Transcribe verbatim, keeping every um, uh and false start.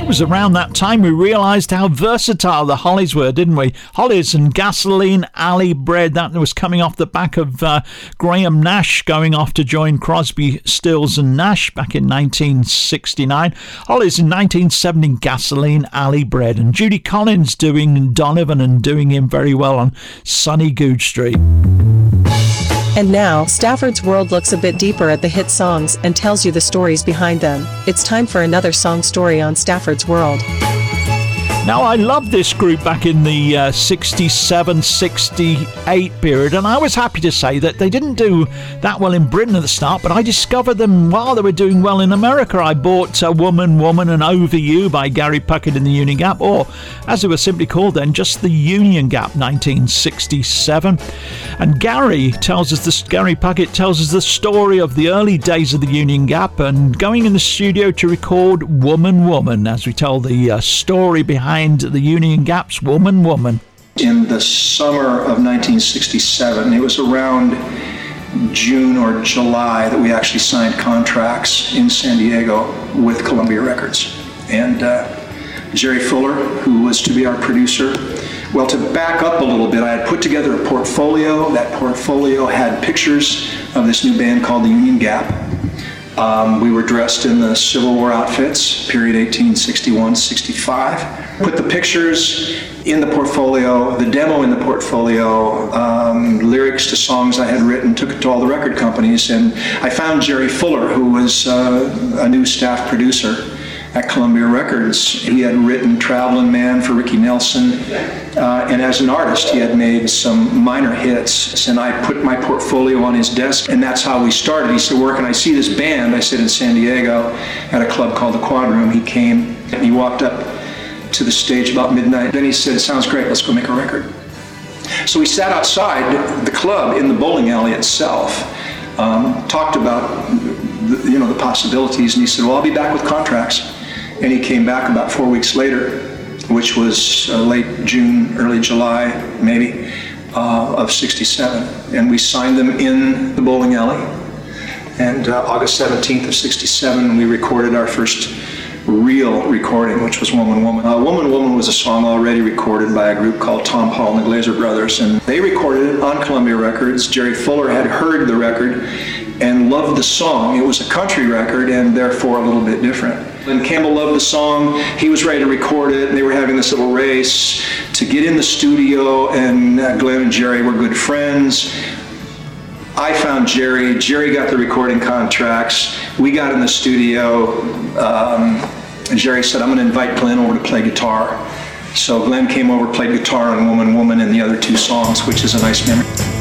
It was around that time we realised how versatile the Hollies were, didn't we? Hollies and Gasoline Alley Bread. That was coming off the back of uh, Graham Nash going off to join Crosby, Stills and Nash back in nineteen sixty-nine. Hollies in nineteen seventy, Gasoline Alley Bread. And Judy Collins doing Donovan and doing him very well on Sunny Goode Street. And now, Stafford's World looks a bit deeper at the hit songs and tells you the stories behind them. It's time for another song story on Stafford's World. Now, I loved this group back in the uh, sixty-seven sixty-eight period, and I was happy to say that they didn't do that well in Britain at the start, but I discovered them while they were doing well in America. I bought uh, Woman, Woman and Over You by Gary Puckett and the Union Gap, or as it was simply called then, just the Union Gap, nineteen sixty-seven. And Gary tells us this, Gary Puckett tells us the story of the early days of the Union Gap and going in the studio to record Woman, Woman, as we tell the uh, story behind the Union Gap's Woman, Woman. In the summer of nineteen sixty-seven, it was around June or July that we actually signed contracts in San Diego with Columbia Records. And uh, Jerry Fuller, who was to be our producer, well, to back up a little bit, I had put together a portfolio. That portfolio had pictures of this new band called the Union Gap. Um, we were dressed in the Civil War outfits, period eighteen sixty-one sixty-five. Put the pictures in the portfolio, the demo in the portfolio, um, lyrics to songs I had written, took it to all the record companies, and I found Jerry Fuller, who was uh, a new staff producer at Columbia Records. He had written Travelin' Man for Ricky Nelson, uh, and as an artist he had made some minor hits, and I put my portfolio on his desk, and that's how we started. He said, where can I see this band? I said, in San Diego at a club called the Quad Room. He came and he walked up to the stage about midnight. Then he said, sounds great, let's go make a record. So we sat outside the club in the bowling alley itself, um, talked about the, you know, the possibilities, and he said, well, I'll be back with contracts. And he came back about four weeks later, which was uh, late June, early July, maybe, uh, of sixty-seven. And we signed them in the bowling alley. And uh, August seventeenth of sixty-seven, we recorded our first real recording, which was Woman, Woman. Uh, Woman, Woman was a song already recorded by a group called Tom Paul and the Glazer Brothers. And they recorded it on Columbia Records. Jerry Fuller had heard the record and loved the song. It was a country record and therefore a little bit different. And Campbell loved the song. He was ready to record it, and they were having this little race to get in the studio, and uh, Glenn and Jerry were good friends. I found Jerry. Jerry got the recording contracts. We got in the studio, um, and Jerry said, I'm going to invite Glenn over to play guitar. So Glenn came over, played guitar on Woman, Woman, and the other two songs, which is a nice memory.